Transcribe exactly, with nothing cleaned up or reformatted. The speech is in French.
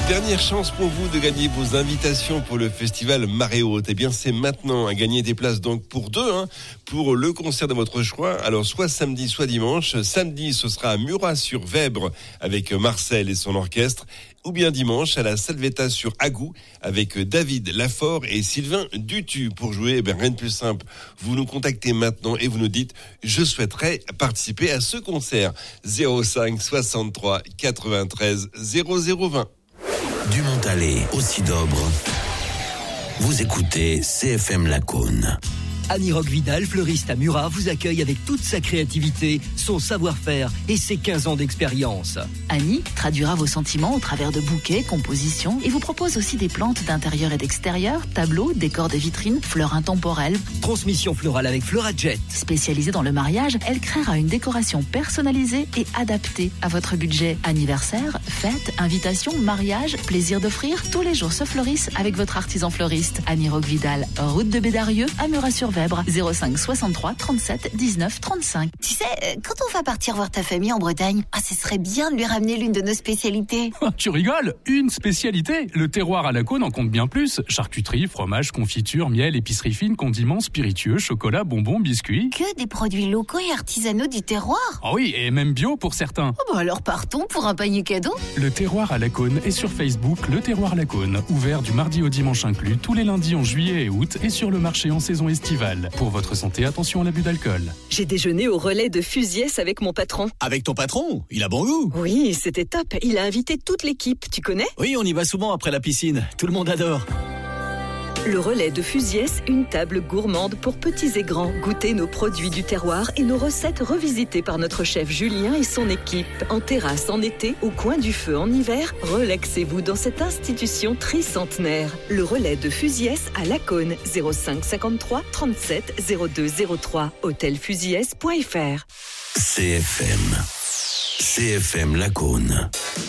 Dernière chance pour vous de gagner vos invitations pour le festival Marée Haute. Eh bien, c'est maintenant à gagner des places donc pour deux, hein, pour le concert de votre choix. Alors, soit samedi, soit dimanche. Samedi, ce sera à Murat-sur-Vèbre avec Marcel et son orchestre. Ou bien dimanche à la Salvetta sur Agou avec David Lafort et Sylvain Dutu. Pour jouer, eh bien, rien de plus simple. Vous nous contactez maintenant et vous nous dites « Je souhaiterais participer à ce concert ». zéro cinq soixante-trois quatre-vingt-treize zéro zéro vingt. Du Montalet au Sidobre, vous écoutez C F M Lacaune. Annie Roque-Vidal, fleuriste à Murat, vous accueille avec toute sa créativité, son savoir-faire et ses quinze ans d'expérience. Annie traduira vos sentiments au travers de bouquets, compositions et vous propose aussi des plantes d'intérieur et d'extérieur, tableaux, décors de vitrines, fleurs intemporelles. Transmission florale avec Fleurajet. Spécialisée dans le mariage, elle créera une décoration personnalisée et adaptée à votre budget. Anniversaire, fête, invitation, mariage, plaisir d'offrir, tous les jours se fleurissent avec votre artisan fleuriste. Annie Roque-Vidal, route de Bédarieux à Murat-sur-Vèbre, zéro cinq soixante-trois trente-sept dix-neuf trente-cinq. Tu sais, quand on va partir voir ta famille en Bretagne, ah, ce serait bien de lui ramener l'une de nos spécialités. Tu rigoles? Une spécialité? Le terroir à Lacaune en compte bien plus. Charcuterie, fromage, confiture, miel, épicerie fine, condiments, spiritueux, chocolat, bonbons, biscuits. Que des produits locaux et artisanaux du terroir. Ah oui, et même bio pour certains. Oh bah alors partons pour un panier cadeau. Le terroir à Lacaune est sur Facebook, le terroir Lacaune, ouvert du mardi au dimanche inclus, tous les lundis en juillet et août et sur le marché en saison estivale. Pour votre santé, attention à l'abus d'alcool. J'ai déjeuné au relais de Fusiès avec mon patron. Avec ton patron? Il a bon goût. Oui, c'était top. Il a invité toute l'équipe, tu connais? Oui, on y va souvent après la piscine. Tout le monde adore. Le relais de Fusiès, une table gourmande pour petits et grands. Goûtez nos produits du terroir et nos recettes revisitées par notre chef Julien et son équipe. En terrasse en été, au coin du feu en hiver, relaxez-vous dans cette institution tricentenaire. Le relais de Fusiès à Lacaune, zéro cinq cinquante-trois trente-sept zéro deux zéro trois, hôtel fusiès point f r. C F M. C F M Lacaune.